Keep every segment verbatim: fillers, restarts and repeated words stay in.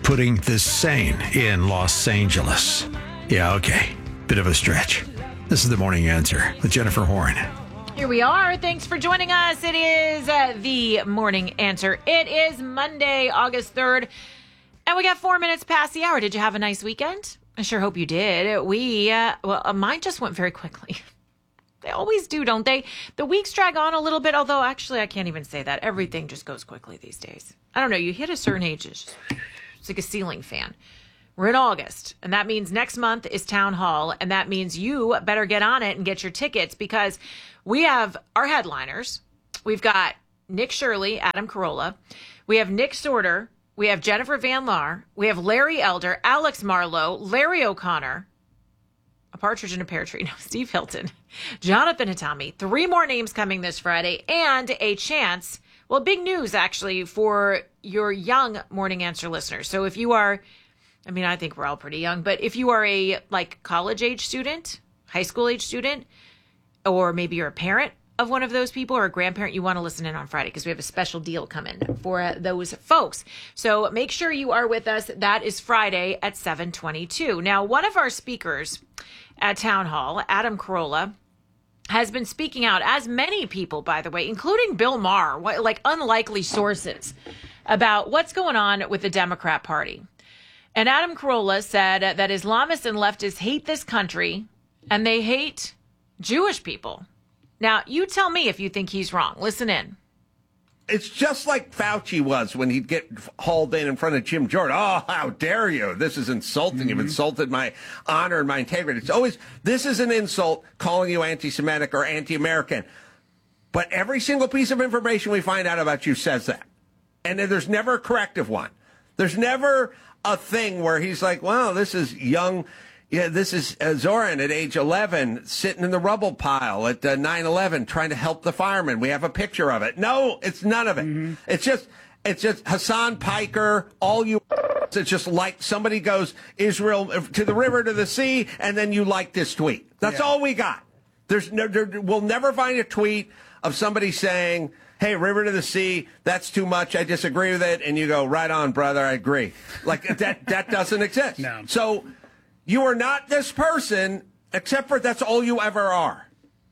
putting the sane in Los Angeles. Yeah, okay. Bit of a stretch. This is The Morning Answer with Jennifer Horn. Here we are. Thanks for joining us. It is uh, The Morning Answer. It is Monday, August third, and we got four minutes past the hour. Did you have a nice weekend? I sure hope you did. We, uh, well, uh, mine just went very quickly. They always do, don't they? The weeks drag on a little bit, although actually I can't even say that. Everything just goes quickly these days. I don't know. You hit a certain age, it's, just, it's like a ceiling fan. We're in August, and that means next month is Town Hall, and that means you better get on it and get your tickets because we have our headliners. We've got Nick Shirley, Adam Carolla. We have Nick Sorter. We have Jennifer Van Laar. We have Larry Elder, Alex Marlowe, Larry O'Connor, A Partridge in a Pear Tree, no, Steve Hilton, Jonathan Hatami. Three more names coming this Friday, and a chance, well, big news actually for your young Morning Answer listeners. So if you are, I mean, I think we're all pretty young, but if you are a like college age student, high school age student, or maybe you're a parent of one of those people or a grandparent, you want to listen in on Friday because we have a special deal coming for uh, those folks. So make sure you are with us. That is Friday at seven twenty-two. Now, one of our speakers at Town Hall, Adam Carolla, has been speaking out, as many people, by the way, including Bill Maher, what, like unlikely sources, about what's going on with the Democrat Party. And Adam Carolla said that Islamists and leftists hate this country and they hate Jewish people. Now, you tell me if you think he's wrong. Listen in. It's just like Fauci was when he'd get hauled in in front of Jim Jordan. Oh, how dare you? This is insulting. Mm-hmm. You've insulted my honor and my integrity. It's always, this is an insult, calling you anti-Semitic or anti-American. But every single piece of information we find out about you says that. And there's never a corrective one. There's never a thing where he's like, wow, this is young. Yeah, this is uh, Zoran at age eleven sitting in the rubble pile at uh, nine eleven trying to help the firemen. We have a picture of it. No, it's none of it. Mm-hmm. It's just it's just Hassan Piker, all you. It's just like somebody goes Israel to the river to the sea, and then you like this tweet. That's yeah. all we got. There's no, there, we'll never find a tweet of somebody saying, hey, river to the sea, that's too much. I disagree with it. And you go, right on, brother. I agree. Like that, that doesn't exist. No. So you are not this person, except for that's all you ever are.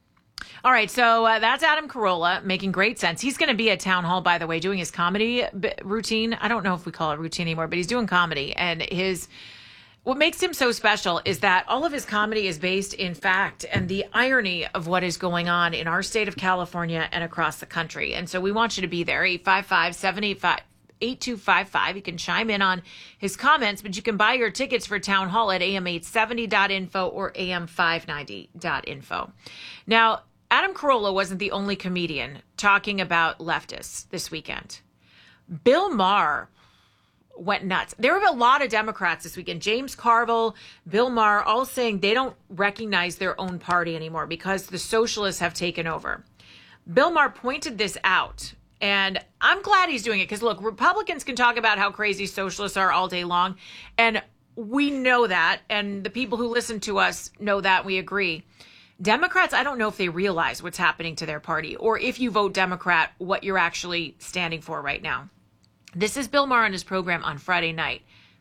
All right. So uh, that's Adam Carolla making great sense. He's going to be at Town Hall, by the way, doing his comedy b- routine. I don't know if we call it routine anymore, but he's doing comedy. And his what makes him so special is that all of his comedy is based in fact and the irony of what is going on in our state of California and across the country. And so we want you to be there. eight five five, seven eight five, eight two five five. You can chime in on his comments, but you can buy your tickets for Town Hall at A M eight seventy dot info or A M five ninety dot info. Now, Adam Carolla wasn't the only comedian talking about leftists this weekend. Bill Maher went nuts. There were a lot of Democrats this weekend. James Carville, Bill Maher, all saying they don't recognize their own party anymore because the socialists have taken over. Bill Maher pointed this out, and I'm glad he's doing it because, look, Republicans can talk about how crazy socialists are all day long, and we know that, and the people who listen to us know that. We agree. Democrats, I don't know if they realize what's happening to their party or if you vote Democrat, what you're actually standing for right now. This is Bill Maher on his program on Friday night.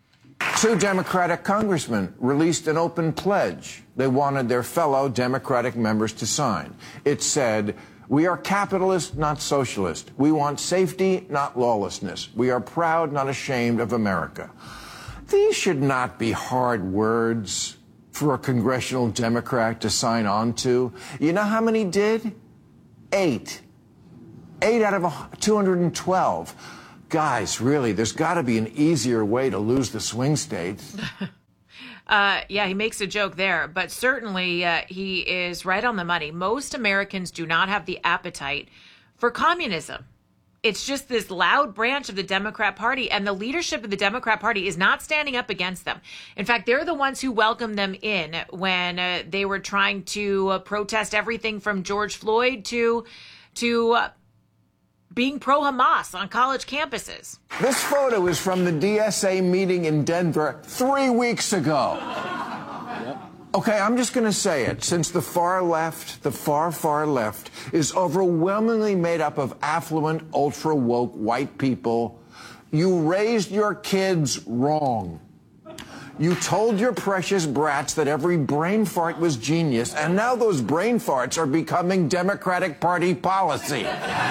Two Democratic congressmen released an open pledge they wanted their fellow Democratic members to sign. It said, we are capitalist, not socialist. We want safety, not lawlessness. We are proud, not ashamed of America. These should not be hard words for a congressional Democrat to sign on to. You know how many did? Eight. Eight out of two hundred twelve. Guys, really, there's got to be an easier way to lose the swing states. uh, yeah, he makes a joke there, but certainly uh, he is right on the money. Most Americans do not have the appetite for communism. It's just this loud branch of the Democrat Party, and the leadership of the Democrat Party is not standing up against them. In fact, they're the ones who welcomed them in when uh, they were trying to uh, protest everything from George Floyd to to uh, being pro-Hamas on college campuses. This photo is from the D S A meeting in Denver three weeks ago. Okay, I'm just going to say it. Since the far left, the far, far left, is overwhelmingly made up of affluent, ultra-woke white people, You raised your kids wrong. You told your precious brats that every brain fart was genius, and now those brain farts are becoming Democratic Party policy.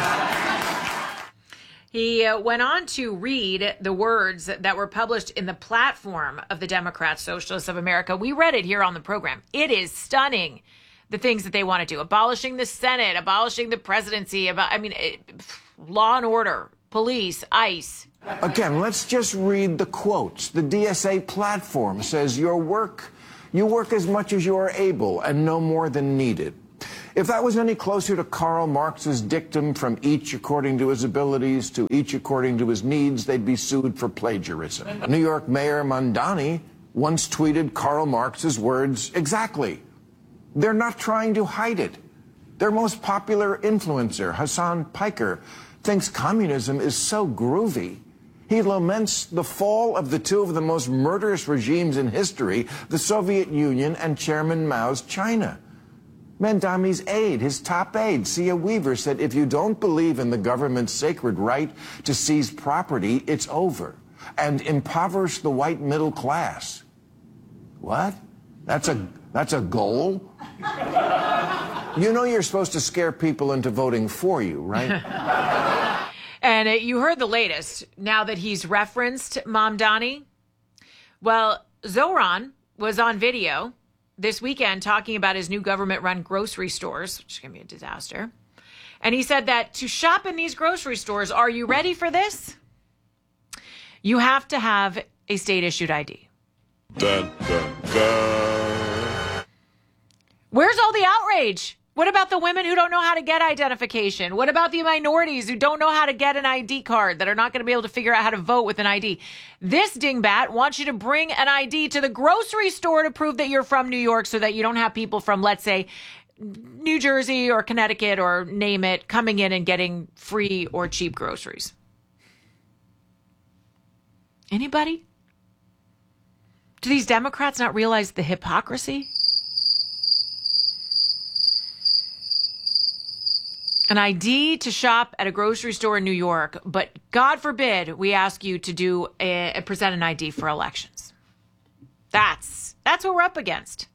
He uh, went on to read the words that were published in the platform of the Democrats, Socialists of America. We read it here on the program. It is stunning, the things that they want to do. Abolishing the Senate, abolishing the presidency, about, I mean, it, law and order, police, ICE. Again, let's just read the quotes. The D S A platform says your work, you work as much as you are able and no more than needed. If that was any closer to Karl Marx's dictum, from each according to his abilities to each according to his needs, they'd be sued for plagiarism. New York Mayor Mamdani once tweeted Karl Marx's words exactly. They're not trying to hide it. Their most popular influencer, Hassan Piker, thinks communism is so groovy. He laments the fall of the two of the most murderous regimes in history, the Soviet Union and Chairman Mao's China. Mamdani's aide, his top aide, Sia Weaver, said, if you don't believe in the government's sacred right to seize property, it's over, and impoverish the white middle class. What? That's a, that's a goal? You know you're supposed to scare people into voting for you, right? And uh, you heard the latest, now that he's referenced Mamdani. Well, Zoran was on video this weekend talking about his new government-run grocery stores, which is going to be a disaster. And he said that to shop in these grocery stores, are you ready for this? You have to have a state-issued I D. Dun, dun, dun. Where's all the outrage? What about the women who don't know how to get identification? What about the minorities who don't know how to get an I D card, that are not going to be able to figure out how to vote with an I D? This dingbat wants you to bring an I D to the grocery store to prove that you're from New York, so that you don't have people from, let's say, New Jersey or Connecticut or name it, coming in and getting free or cheap groceries. Anybody? Do these Democrats not realize the hypocrisy? An I D to shop at a grocery store in New York, but God forbid we ask you to do a, present an I D for elections. That's that's what we're up against.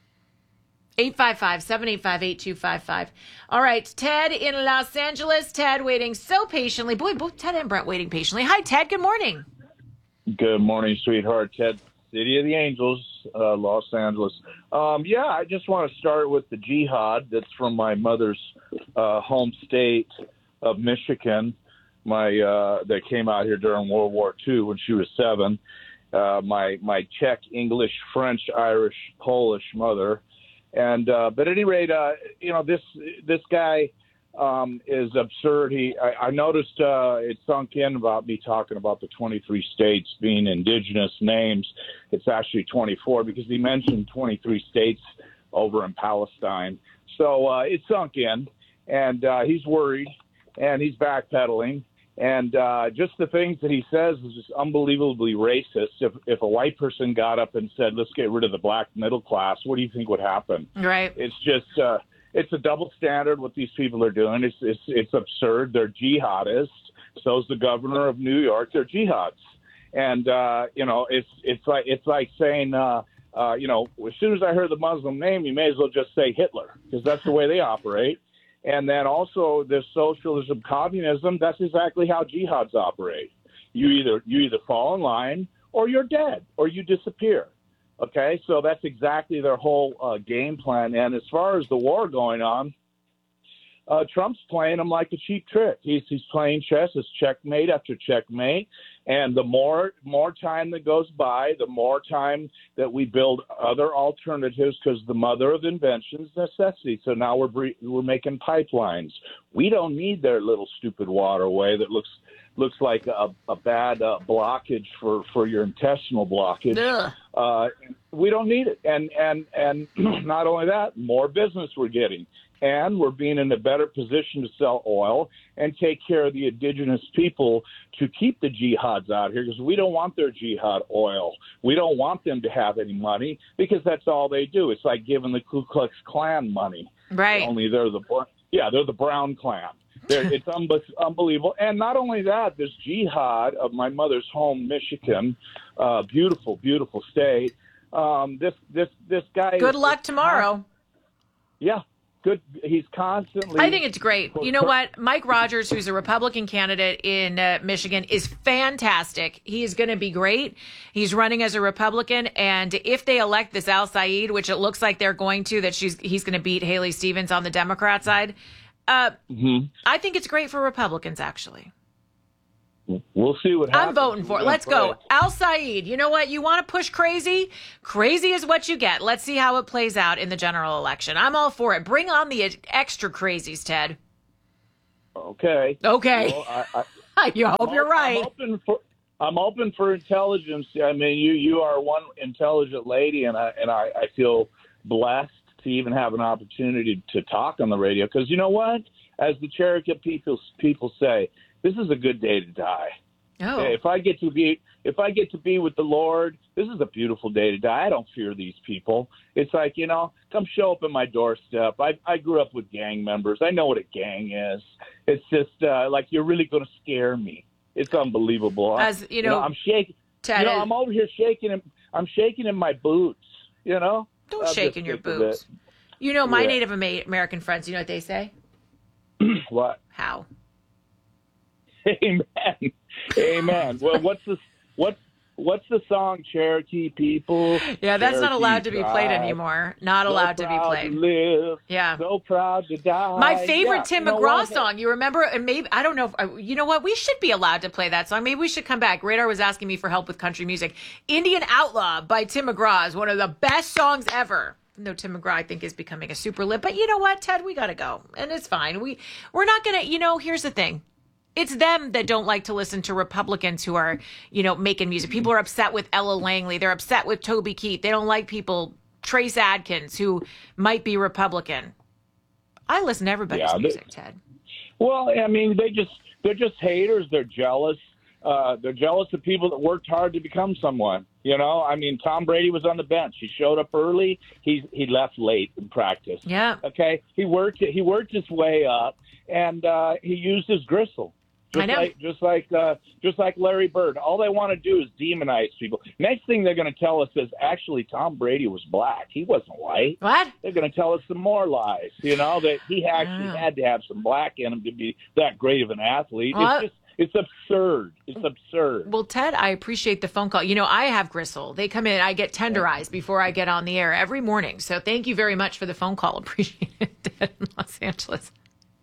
eight five five, seven eight five, eight two five five. All right, Ted in Los Angeles. Ted waiting so patiently. Boy, both Ted and Brent waiting patiently. Hi, Ted. Good morning. Good morning, sweetheart. Ted, City of the Angels, uh, Los Angeles. Um, yeah, I just want to start with the jihad that's from my mother's uh, home state of Michigan. My uh, that came out here during World War Two when she was seven. Uh, my my Czech, English, French, Irish, Polish mother, and uh, but at any rate, uh, you know this this guy um, is absurd. He I, I noticed uh, it sunk in about me talking about the twenty-three states being indigenous names. It's actually twenty-four because he mentioned twenty-three states over in Palestine. So uh, it sunk in, and uh, he's worried, and he's backpedaling. And uh, just the things that he says is just unbelievably racist. If if a white person got up and said, let's get rid of the black middle class, what do you think would happen? Right. It's just uh, it's a double standard what these people are doing. It's, it's, it's absurd. They're jihadists. So's the governor of New York. They're jihads. And, uh, you know, it's it's like it's like saying, uh, uh, you know, as soon as I heard the Muslim name, you may as well just say Hitler, because that's the way they operate. And then also this socialism, communism, that's exactly how jihads operate. You either you either fall in line or you're dead or you disappear. OK, so that's exactly their whole uh, game plan. And as far as the war going on, uh, Trump's playing them like a cheap trick. He's he's playing chess. It's checkmate after checkmate. And the more more time that goes by, the more time that we build other alternatives, because the mother of invention is necessity. So now we're bre- we're making pipelines. We don't need their little stupid waterway that looks looks like a, a bad uh, blockage for, for your intestinal blockage. Uh, we don't need it. And and and not only that, more business we're getting. And we're being in a better position to sell oil and take care of the indigenous people to keep the jihads out here, because we don't want their jihad oil. We don't want them to have any money, because that's all they do. It's like giving the Ku Klux Klan money. Right. Only they're the yeah, they're the Brown Klan. They're, it's un- unbelievable. And not only that, this jihad of my mother's home, Michigan, uh, beautiful, beautiful state. Um, this this this guy. Good is, luck tomorrow. Yeah, good. He's constantly. I think it's great. You know what? Mike Rogers, who's a Republican candidate in uh, Michigan, is fantastic. He is going to be great. He's running as a Republican, and if they elect this Al Saeed, which it looks like they're going to, that she's he's going to beat Haley Stevens on the Democrat side. Uh, mm-hmm. I think it's great for Republicans, actually. We'll see what happens. I'm voting for it. Let's go. Al Saeed, you know what? You want to push crazy? Crazy is what you get. Let's see how it plays out in the general election. I'm all for it. Bring on the extra crazies, Ted. Okay. Okay. Well, I, I, you hope I'm, you're right. I'm open for I'm open for intelligence. I mean, you you are one intelligent lady, and I and I, I feel blessed to even have an opportunity to talk on the radio. Because you know what? As the Cherokee people people say, this is a good day to die. Oh. If I get to be if I get to be with the Lord, this is a beautiful day to die. I don't fear these people. It's like, you know, come show up at my doorstep. I I grew up with gang members. I know what a gang is. It's just uh, like, you're really going to scare me. It's unbelievable. As you know, you know I'm shaking. Ted, you know, I'm over here shaking. In, I'm shaking in my boots. You know, don't I'll shake in your boots. You know, my yeah. Native American friends. You know what they say? What? How? Amen. Amen. Well, what's the what? What's the song? Cherokee people. Yeah, that's Cherokee not allowed to be played tribe. anymore. Not So allowed to be played. To live, yeah. So proud to die. My favorite yeah, Tim you know McGraw what? song. You remember? And maybe I don't know. If, you know what? We should be allowed to play that song. Maybe we should come back. Radar was asking me for help with country music. Indian Outlaw by Tim McGraw is one of the best songs ever. No, Tim McGraw, I think, is becoming a super lib. But you know what, Ted? We got to go. And it's fine. We, we're not going to, you know, here's the thing. It's them that don't like to listen to Republicans who are, you know, making music. People are upset with Ella Langley. They're upset with Toby Keith. They don't like people, Trace Adkins, who might be Republican. I listen to everybody's Yeah, they- music, Ted. Well, I mean, they just they're just haters. They're jealous. Uh, they're jealous of people that worked hard to become someone. You know, I mean, Tom Brady was on the bench. He showed up early. He he left late in practice. Yeah. Okay. He worked he worked his way up, and uh, he used his gristle. Just I know. like just like uh, just like Larry Bird. All they want to do is demonize people. Next thing they're going to tell us is actually Tom Brady was black. He wasn't white. What? They're going to tell us some more lies. You know, that he actually Wow. had to have some black in him to be that great of an athlete. Well, it's just it's absurd. It's absurd. Well, Ted, I appreciate the phone call. You know, I have gristle. They come in, I get tenderized before I get on the air every morning. So thank you very much for the phone call. Appreciate it, Ted in Los Angeles.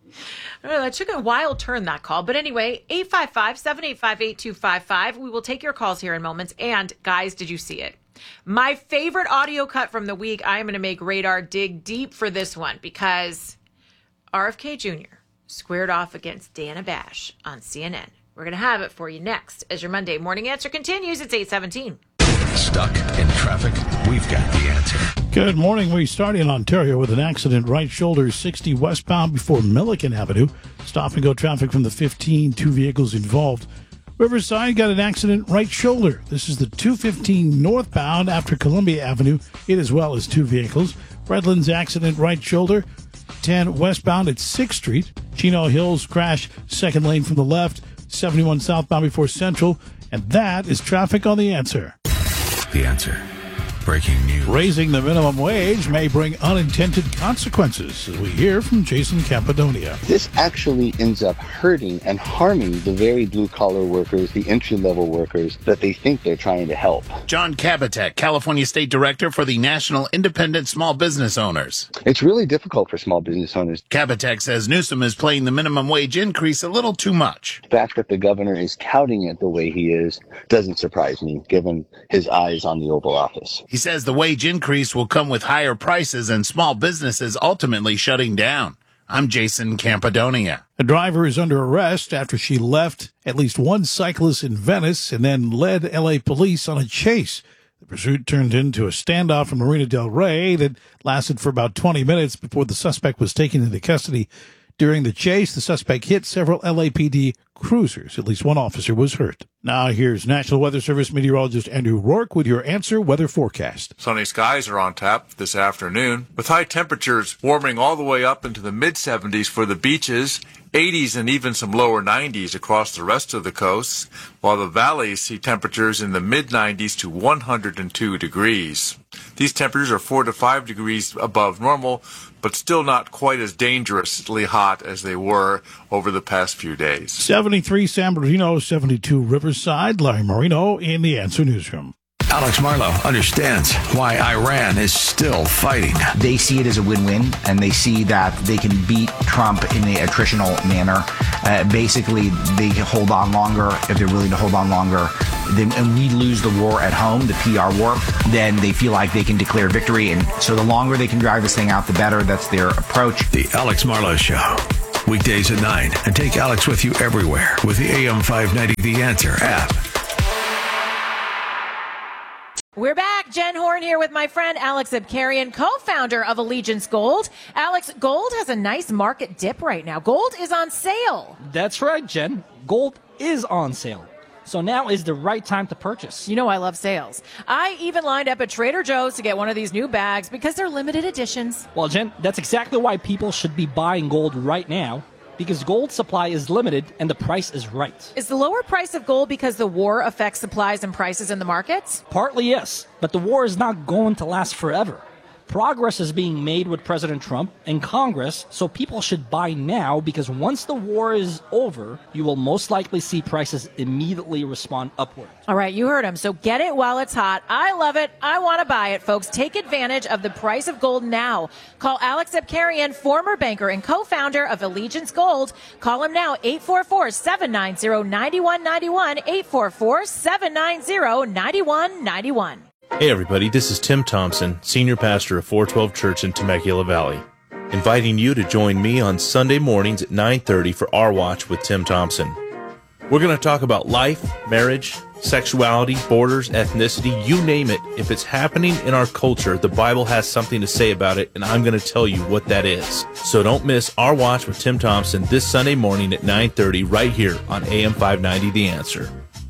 I don't know, that took a wild turn, that call. But anyway, eight five five, seven eight five, eight two five five. We will take your calls here in moments. And guys, did you see it? My favorite audio cut from the week, I am going to make Radar dig deep for this one because R F K Junior squared off against Dana Bash on C N N. We're going to have it for you next as your Monday Morning Answer continues. It's eight seventeen. Stuck in traffic? We've got the answer. Good morning. We start in Ontario with an accident right shoulder sixty westbound before Milliken Avenue. Stop and go traffic from the fifteen, two vehicles involved. Riverside got an accident right shoulder. This is the two fifteen northbound after Columbia Avenue. It as well as two vehicles. Redlands accident right shoulder. ten westbound at sixth Street. Chino Hills crash second lane from the left. seventy-one southbound before Central. And that is traffic on The Answer. The answer. Breaking news. Raising the minimum wage may bring unintended consequences, as we hear from Jason Campodonia. This actually ends up hurting and harming the very blue-collar workers, the entry-level workers that they think they're trying to help. John Kabatek, California State Director for the National Independent Small Business Owners. It's really difficult for small business owners. Kabatek says Newsom is playing the minimum wage increase a little too much. The fact that the governor is touting it the way he is doesn't surprise me, given his eyes on the Oval Office. He says the wage increase will come with higher prices and small businesses ultimately shutting down. I'm Jason Campodonia. A driver is under arrest after she left at least one cyclist in Venice and then led L A police on a chase. The pursuit turned into a standoff in Marina del Rey that lasted for about twenty minutes before the suspect was taken into custody. During the chase, the suspect hit several L A P D cruisers. At least one officer was hurt. Now here's National Weather Service meteorologist Andrew Rourke with your Answer Weather Forecast. Sunny skies are on tap this afternoon, with high temperatures warming all the way up into the mid seventies for the beaches, eighties and even some lower nineties across the rest of the coast, while the valleys see temperatures in the mid nineties to one hundred two degrees. These temperatures are four to five degrees above normal, but still not quite as dangerously hot as they were over the past few days. seventy-three San Bernardino, seventy-two Riverside. Larry Marino in the Answer Newsroom. Alex Marlowe understands why Iran is still fighting. They see it as a win-win, and they see that they can beat Trump in the attritional manner. Uh, basically, they can hold on longer if they're willing to hold on longer. Then, and we lose the war at home, the P R war, then they feel like they can declare victory. And so the longer they can drive this thing out, the better. That's their approach. The Alex Marlowe Show. Weekdays at nine. And take Alex with you everywhere with the A M five ninety The Answer app. We're back. Jen Horn here with my friend Alex Abkarian, co-founder of Allegiance Gold. Alex, gold has a nice market dip right now. Gold is on sale. That's right, Jen. Gold is on sale. So now is the right time to purchase. You know I love sales. I even lined up at Trader Joe's to get one of these new bags because they're limited editions. Well, Jen, that's exactly why people should be buying gold right now. Because gold supply is limited and the price is right. Is the lower price of gold because the war affects supplies and prices in the markets? Partly, yes. But the war is not going to last forever. Progress is being made with President Trump and Congress, so people should buy now because once the war is over, you will most likely see prices immediately respond upward. All right, you heard him. So get it while it's hot. I love it. I want to buy it, folks. Take advantage of the price of gold now. Call Alex Abkarian, former banker and co-founder of Allegiance Gold. Call him now, eight four four, seven nine zero, nine one nine one, eight four four, seven nine zero, nine one nine one. Hey everybody, this is Tim Thompson, Senior Pastor of four twelve Church in Temecula Valley, inviting you to join me on Sunday mornings at nine thirty for Our Watch with Tim Thompson. We're going to talk about life, marriage, sexuality, borders, ethnicity, you name it. If it's happening in our culture, the Bible has something to say about it, and I'm going to tell you what that is. So don't miss Our Watch with Tim Thompson this Sunday morning at nine thirty right here on A M five ninety The Answer.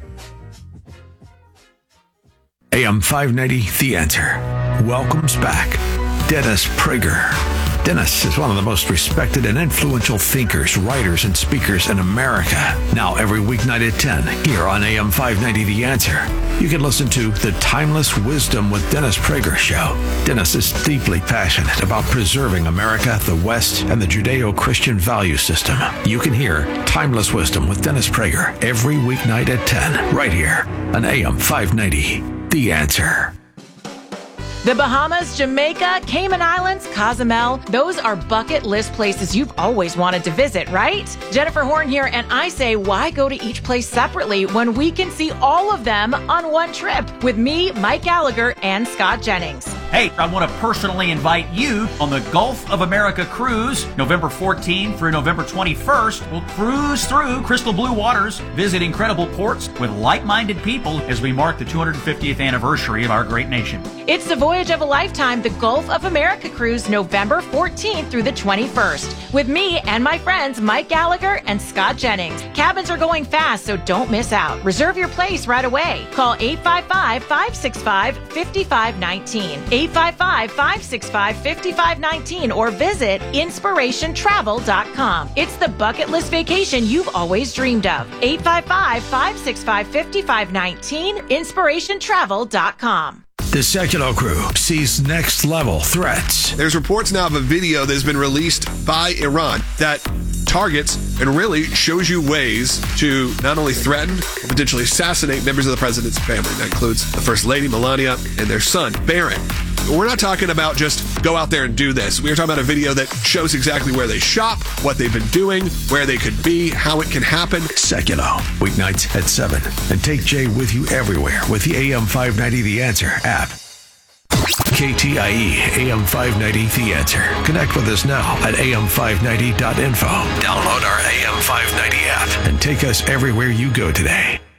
A M five ninety The Answer welcomes back Dennis Prager. Dennis is one of the most respected and influential thinkers, writers, and speakers in America. Now every weeknight at ten here on A M five ninety The Answer, you can listen to The Timeless Wisdom with Dennis Prager show. Dennis is deeply passionate about preserving America, the West, and the Judeo-Christian value system. You can hear Timeless Wisdom with Dennis Prager every weeknight at ten right here on A M five ninety The Answer. The Bahamas, Jamaica, Cayman Islands, Cozumel, those are bucket list places you've always wanted to visit, right? Jennifer Horn here, and I say, why go to each place separately when we can see all of them on one trip with me, Mike Gallagher, and Scott Jennings? Hey, I want to personally invite you on the Gulf of America cruise, November fourteenth through November twenty-first. We'll cruise through crystal blue waters, visit incredible ports with like-minded people as we mark the two hundred fiftieth anniversary of our great nation. It's the voyage of a lifetime, the Gulf of America cruise, November fourteenth through the twenty-first, with me and my friends Mike Gallagher and Scott Jennings. Cabins are going fast, so don't miss out. Reserve your place right away. Call eight five five, five six five, five five one nine, eight five five, five six five, five five one nine, or visit inspiration travel dot com. It's the bucket list vacation you've always dreamed of. eight five five, five six five, five five one nine, inspiration travel dot com. The Secular Crew sees next level threats. There's reports now of a video that has been released by Iran that targets and really shows you ways to not only threaten but potentially assassinate members of the president's family. That includes the First Lady, Melania, and their son, Barron. We're not talking about just go out there and do this. We're talking about a video that shows exactly where they shop, what they've been doing, where they could be, how it can happen. Secular, weeknights at seven. And take Jay with you everywhere with the A M five ninety The Answer app. K T I E A M five ninety The Answer. Connect with us now at A M five ninety dot info. Download our A M five ninety app and take us everywhere you go today.